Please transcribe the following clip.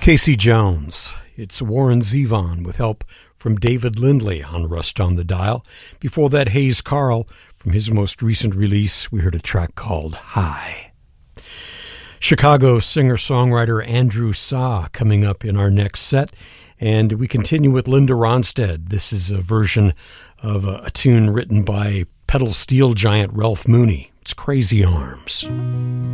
Casey Jones. It's Warren Zevon with help from David Lindley on Rust on the Dial. Before that, Hayes Carl. From his most recent release, we heard a track called High. Chicago singer-songwriter Andrew Sa coming up in our next set. And we continue with Linda Ronstadt. This is a version of a tune written by pedal steel giant Ralph Mooney. It's Crazy Arms.